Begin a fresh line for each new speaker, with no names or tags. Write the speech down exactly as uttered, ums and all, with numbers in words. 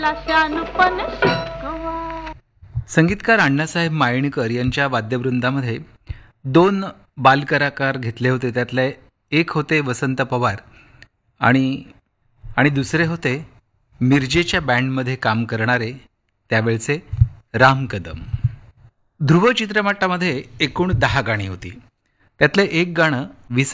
शानपण शिकवा.
संगीतकार अण्णासाहेब मायणीकर यांच्या वाद्यवृंदामध्ये दोन बालकलाकार घेतले होते. त्यातले एक होते वसंत पवार आणि आणि दुसरे होते मिरजेच्या बँडमध्ये काम करणारे त्यावेळचे राम कदम. ध्रुव चित्रपटामध्ये एकूण दहा गाणी होती. त्यातलं एक गाणं विस